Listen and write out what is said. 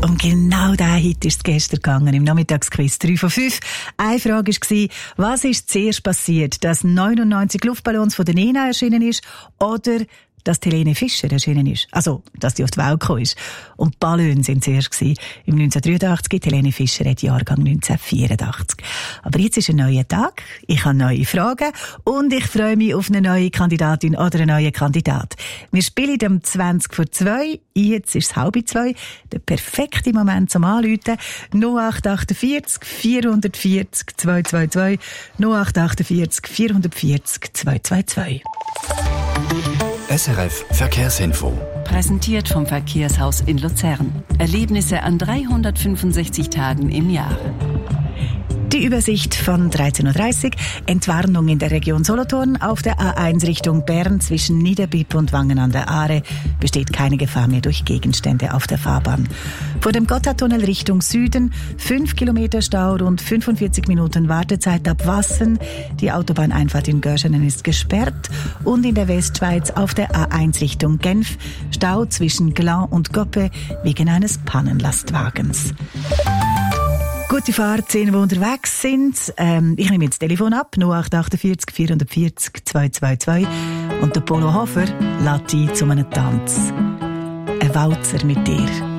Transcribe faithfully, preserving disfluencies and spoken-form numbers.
Um genau diesen Hit ist es gestern gegangen, im Nachmittagsquiz drei von fünf. Eine Frage war, was ist zuerst passiert, dass neunundneunzig Luftballons von der Nena erschienen ist oder dass Helene Fischer erschienen ist. Also, dass die auf die Welt gekommen ist. Und die Ballons waren zuerst gewesen. Im neunzehnhundertdreiundachtzig, Helene Fischer hat Jahrgang neunzehnhundertvierundachtzig. Aber jetzt ist ein neuer Tag, ich habe neue Fragen und ich freue mich auf eine neue Kandidatin oder einen neuen Kandidat. Wir spielen um zwanzig vor zwei, jetzt ist es halb zwei, der perfekte Moment zum Anrufen. null acht achtundvierzig vierhundertvierzig zweihundertzweiundzwanzig, null acht achtundvierzig vierhundertvierzig zweihundertzweiundzwanzig. S R F Verkehrsinfo. Präsentiert vom Verkehrshaus in Luzern. Erlebnisse an dreihundertfünfundsechzig Tagen im Jahr. Die Übersicht von dreizehn Uhr dreißig. Entwarnung in der Region Solothurn. Auf der A eins Richtung Bern zwischen Niederbipp und Wangen an der Aare besteht keine Gefahr mehr durch Gegenstände auf der Fahrbahn. Vor dem Gotthardtunnel Richtung Süden fünf Kilometer Stau, rund fünfundvierzig Minuten Wartezeit ab Wassen. Die Autobahneinfahrt in Görschenen ist gesperrt. Und in der Westschweiz auf der A eins Richtung Genf Stau zwischen Glan und Goppe wegen eines Pannenlastwagens. Gute Fahrt, die unterwegs sind. Ähm, ich nehme jetzt das Telefon ab, null acht achtundvierzig vierhundertvierzig zweihundertzweiundzwanzig. Und der Polo Hofer lädt ein zu einem Tanz. Ein Walzer mit dir.